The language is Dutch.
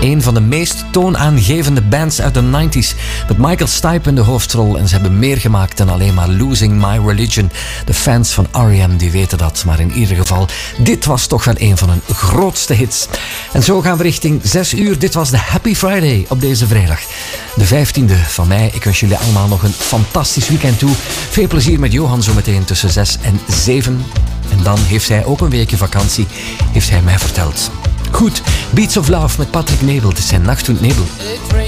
Een van de meest toonaangevende bands uit de 90s. Met Michael Stipe in de hoofdrol. En ze hebben meer gemaakt dan alleen maar Losing My Religion. De fans van R.E.M. die weten dat. Maar in ieder geval, dit was toch wel een van hun grootste hits. En zo gaan we richting 6 uur. Dit was de Happy Friday op deze vrijdag. De 15e van mei. Ik wens jullie allemaal nog een fantastisch weekend toe. Veel plezier met Johan zometeen tussen 6 en 7. En dan heeft hij ook een weekje vakantie, heeft hij mij verteld. Goed, Beats of Love met Patrick Nebel. Het is zijn Nacht und Nebel.